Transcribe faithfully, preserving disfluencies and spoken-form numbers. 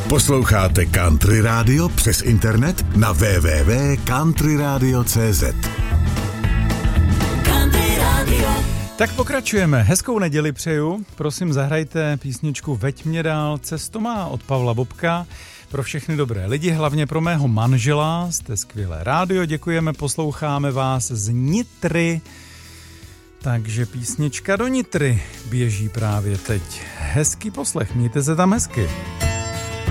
Posloucháte Country Radio přes internet na w w w tečka country radio tečka c z. Country Radio. Tak pokračujeme. Hezkou neděli přeju. Prosím, zahrajte písničku Veď mě dál, cesto má od Pavla Bobka. Pro všechny dobré lidi, hlavně pro mého manžela. Jste skvělé rádio, děkujeme, posloucháme vás z Nitry. Takže písnička do Nitry běží právě teď. Hezký poslech, mějte se tam hezky.